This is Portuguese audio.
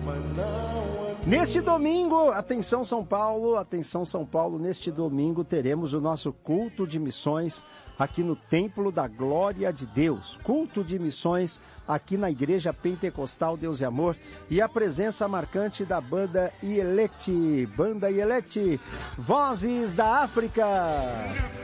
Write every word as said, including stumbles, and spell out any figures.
Neste domingo, atenção São Paulo, atenção São Paulo, neste domingo teremos o nosso culto de missões aqui no Templo da Glória de Deus. Culto de missões aqui na Igreja Pentecostal Deus e Amor, e a presença marcante da banda Ielete, banda Ielete, Vozes da África.